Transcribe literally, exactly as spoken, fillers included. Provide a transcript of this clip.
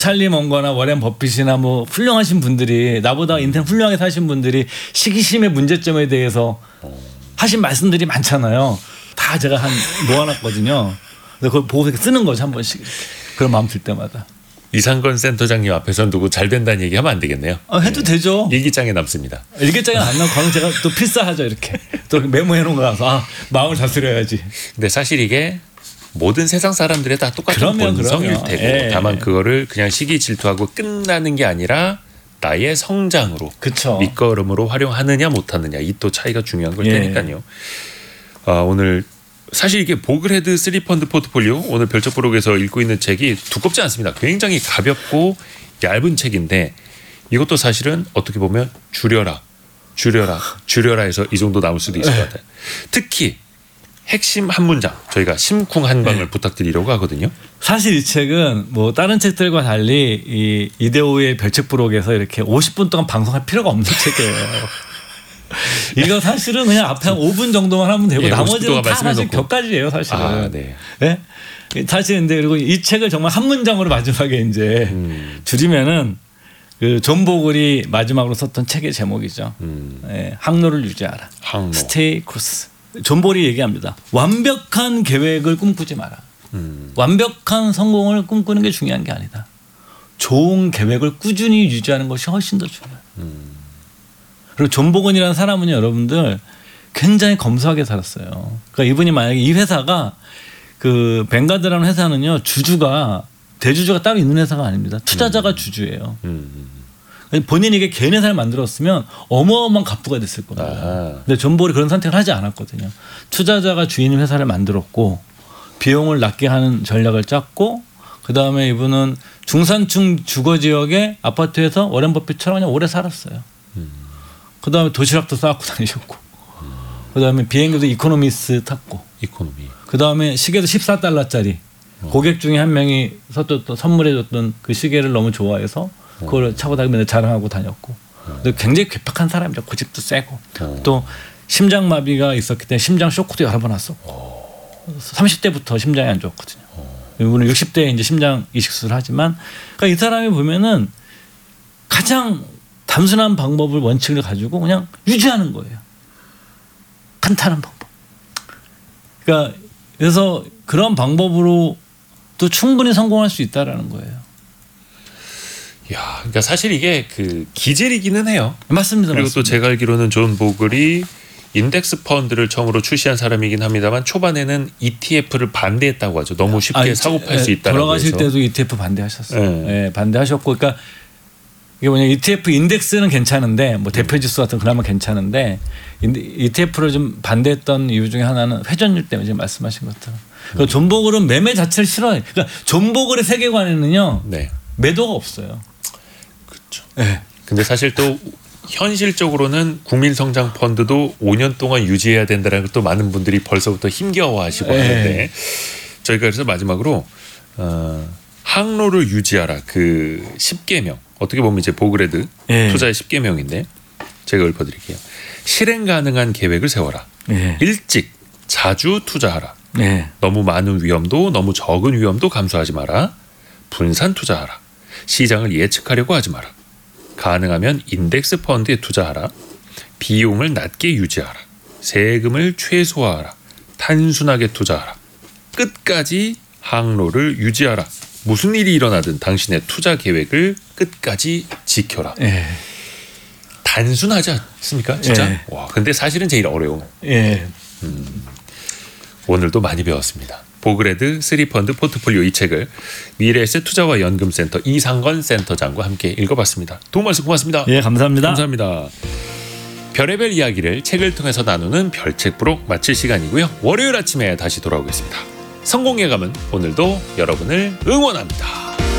찰리 먼거나 워렌 버핏이나 뭐 훌륭하신 분들이 나보다 인생 훌륭하게 사신 분들이 시기심의 문제점에 대해서 하신 말씀들이 많잖아요. 다 제가 한 모아놨거든요. 근데 그걸 보고 쓰는 거죠 한 번씩 이렇게. 그런 마음 들 때마다. 이상건 센터장님 앞에서 누구 잘 된다는 얘기 하면 안 되겠네요. 아, 해도 네. 되죠. 일기장에 남습니다. 일기장에 안 나면 그건 제가 또 필사하죠 이렇게. 또 메모해 놓은 거라서 아, 마음을 다스려야지. 근데 사실 이게 모든 세상 사람들의 다 똑같은 그러면, 본성일 그러면. 테고 예. 다만 그거를 그냥 시기 질투하고 끝나는 게 아니라 나의 성장으로 그쵸. 밑거름으로 활용하느냐 못하느냐 이 또 차이가 중요한 걸 예. 테니까요. 아, 오늘 사실 이게 보그헤드 쓰리 펀드 포트폴리오 오늘 별책부록에서 읽고 있는 책이 두껍지 않습니다. 굉장히 가볍고 얇은 책인데 이것도 사실은 어떻게 보면 줄여라 줄여라 줄여라 해서 이 정도 남을 수도 있을 것 같아요. 특히 핵심 한 문장 저희가 심쿵 한 방을 네. 부탁드리려고 하거든요. 사실 이 책은 뭐 다른 책들과 달리 이 이데오의 별책부록에서 이렇게 오십 분 동안 방송할 필요가 없는 책이에요. 이거 사실은 그냥 앞에 한 오 분 정도만 하면 되고 예, 나머지는 다 사실 격가지예요 사실은. 아, 네. 네? 사실 근데 그리고 이 책을 정말 한 문장으로 마지막에 이제 음. 줄이면은 그 존 보글이 마지막으로 썼던 책의 제목이죠. 음. 네, 항로를 유지하라. 항로. Stay course. 존 보글이 얘기합니다. 완벽한 계획을 꿈꾸지 마라. 음. 완벽한 성공을 꿈꾸는 게 중요한 게 아니다. 좋은 계획을 꾸준히 유지하는 것이 훨씬 더 중요해요. 음. 그리고 존 보글이라는 사람은 여러분들 굉장히 검소하게 살았어요. 그러니까 이분이 만약에 이 회사가 그 뱅가드라는 회사는요 주주가 대주주가 따로 있는 회사가 아닙니다. 투자자가 음. 주주예요. 음. 본인이 이게 개인 회사를 만들었으면 어마어마한 갑부가 됐을 겁니다. 아하. 근데 존 보글이 그런 선택을 하지 않았거든요. 투자자가 주인인 회사를 만들었고 비용을 낮게 하는 전략을 짰고 그 다음에 이분은 중산층 주거 지역의 아파트에서 워렌 버핏처럼 그냥 오래 살았어요. 음. 그 다음에 도시락도 싸갖고 다니셨고 음. 그 다음에 비행기도 이코노미스 탔고 이코노미. 그 다음에 시계도 십사 달러짜리 어. 고객 중에 한 명이 또 선물해줬던 그 시계를 너무 좋아해서 그걸 어. 차고 다니면서 자랑하고 다녔고 어. 굉장히 괴팍한 사람이죠. 고집도 세고 어. 또 심장마비가 있었기 때문에 심장 쇼크도 여러 번 왔었고 어. 삼십 대부터 심장이 안 좋았거든요. 어. 이분은 육십 대에 이제 심장 이식 수술을 하지만 그러니까 이 사람이 보면은 가장 단순한 방법을 원칙을 가지고 그냥 유지하는 거예요. 간단한 방법. 그러니까 그래서 그런 방법으로 또 충분히 성공할 수 있다라는 거예요. 야, 그러니까 사실 이게 그 기질이기는 해요. 맞습니다. 그리고 맞습니다. 또 제가 알기로는 존 보글이 인덱스 펀드를 처음으로 출시한 사람이긴 합니다만 초반에는 이티에프를 반대했다고 하죠. 너무 쉽게 아, 사고 팔 수 있다라고 돌아가실 해서. 때도 이티에프 반대하셨어요. 네. 네, 반대하셨고, 그러니까 이게 뭐냐 이티에프 인덱스는 괜찮은데 뭐 대표 지수 같은 그나마 괜찮은데 이티에프를 좀 반대했던 이유 중에 하나는 회전율 때문에 지금 말씀하신 것처럼. 그러니까 존 보글은 매매 자체를 싫어해요. 그러니까 존 보글의 세계관에는요 네. 매도가 없어요. 그렇죠. 네. 근데 사실 또 현실적으로는 국민성장 펀드도 오 년 동안 유지해야 된다는 걸 또 많은 분들이 벌써부터 힘겨워하시고 네. 하는데 저희가 그래서 마지막으로 어, 항로를 유지하라 그 십 계명 어떻게 보면 이제 보그헤드 네. 투자의 십 계명인데 제가 읊어드릴게요. 실행 가능한 계획을 세워라. 네. 일찍 자주 투자하라. 네. 너무 많은 위험도 너무 적은 위험도 감수하지 마라. 분산 투자하라. 시장을 예측하려고 하지 마라. 가능하면 인덱스 펀드에 투자하라. 비용을 낮게 유지하라. 세금을 최소화하라. 단순하게 투자하라. 끝까지 항로를 유지하라. 무슨 일이 일어나든 당신의 투자 계획을 끝까지 지켜라. 예. 단순하지 않습니까? 진짜? 예. 와, 근데 사실은 제일 어려워. 예. 음, 오늘도 많이 배웠습니다. 보그헤드 쓰리 펀드 포트폴리오 이 책을 미래에셋 투자와 연금센터 이상건 센터장과 함께 읽어봤습니다. 도움 말씀 고맙습니다. 예, 감사합니다. 감사합니다. 별의별 이야기를 책을 통해서 나누는 별책부록 마칠 시간이고요. 월요일 아침에 다시 돌아오겠습니다. 성공의 감은 오늘도 여러분을 응원합니다.